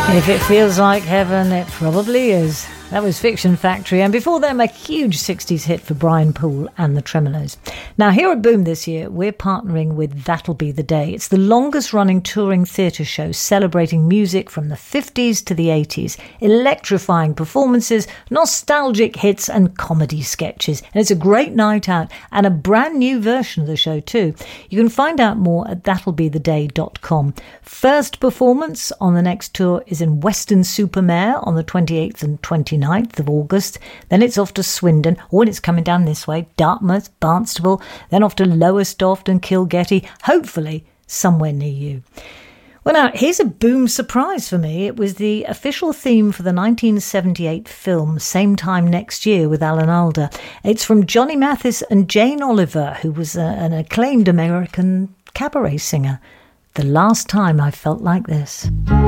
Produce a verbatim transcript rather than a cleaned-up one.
If it feels like heaven, it probably is. That was Fiction Factory, and before them, a huge sixties hit for Brian Poole and the Tremolos. Now, here at Boom this year, we're partnering with That'll Be the Day. It's the longest-running touring theatre show celebrating music from the fifties to the eighties, electrifying performances, nostalgic hits, and comedy sketches. And it's a great night out, and a brand new version of the show too. You can find out more at that'll be the day dot com. First performance on the next tour is in Weston-super-Mare on the twenty-eighth and twenty-ninth of August. Then it's off to Swindon, or when it's coming down this way, Dartmouth, Barnstaple, then off to Lowestoft and Kilgetty, hopefully somewhere near you. Well, now, here's a Boom surprise for me. It was the official theme for the nineteen seventy-eight film Same Time Next Year with Alan Alda. It's from Johnny Mathis and Jane Oliver, who was a, an acclaimed American cabaret singer. The Last Time I Felt Like This.